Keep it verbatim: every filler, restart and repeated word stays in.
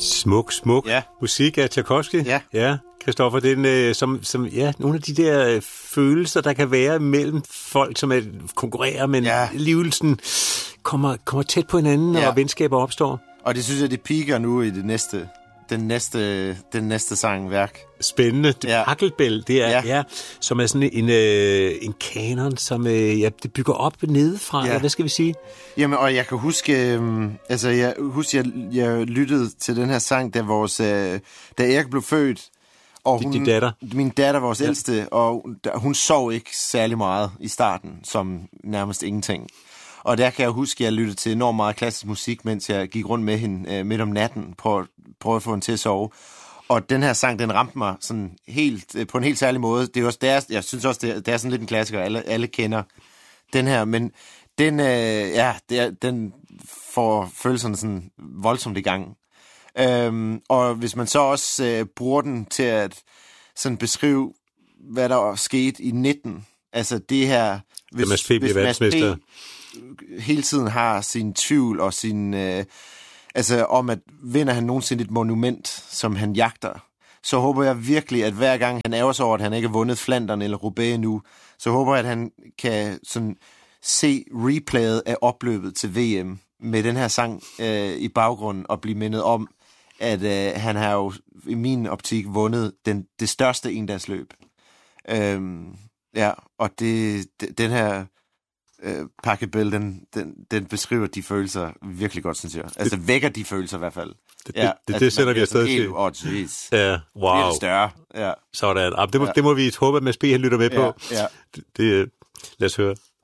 Smuk, smuk ja. musik af Tchaikovsky. Ja. Ja, Christoffer, det er en, øh, som, som, ja, nogle af de der øh, følelser, der kan være mellem folk, som er, konkurrerer, men ja. alligevel sådan, kommer, kommer tæt på hinanden, ja. og venskaber opstår. Og det synes jeg, det piker nu i det næste, den næste, den næste sangværk. Spændende. Det ja. Pakkelbæl, det er, ja. Ja, som er sådan en, øh, en kanon, som øh, ja, det bygger op nedefra, ja. Eller hvad skal vi sige? Jamen, og jeg kan huske, øh, altså jeg husker, jeg, jeg lyttede til den her sang, da vores, øh, da Erik blev født. Og hun, din datter? Min datter, vores ja. ældste, og hun sov ikke særlig meget i starten, som nærmest ingenting. Og der kan jeg huske, at jeg lyttede til enormt meget klassisk musik, mens jeg gik rundt med hende øh, midt om natten, på at prøve at få hende til at sove. Og den her sang, den ramte mig sådan helt, øh, på en helt særlig måde. Det er også, der, jeg synes også, det er, det er sådan lidt en klassiker, alle, alle kender den her, men den, øh, ja, det er, den får følelserne sådan voldsomt i gang. Øhm, og hvis man så også øh, bruger den til at sådan beskrive, hvad der skete i nitten, altså det her, hvis, Mads P. bliver verdensmester, hele tiden har sin tvivl og sin, øh, altså om at vinder han nogensinde et monument, som han jagter, så håber jeg virkelig, at hver gang han ærger sig over, at han ikke har vundet Flandern eller Roubaix endnu, så håber jeg, at han kan sådan se replayet af opløbet til V M med den her sang øh, i baggrunden og blive mindet om, at øh, han har jo i min optik vundet den, det største endagsløb. Øhm, ja, og det, den her øh, Pakkelbæl, den, den, den beskriver de følelser virkelig godt, synes jeg. Altså det, vækker de følelser i hvert fald. Det, ja, det, det, det sætter vi afsted til. Åh, jeez. Ja, wow. Det er større. Ja. Sådan. Det må, ja. det må vi håbe, at Mads P. han lytter med ja, på. Ja. Det, det, lad os høre.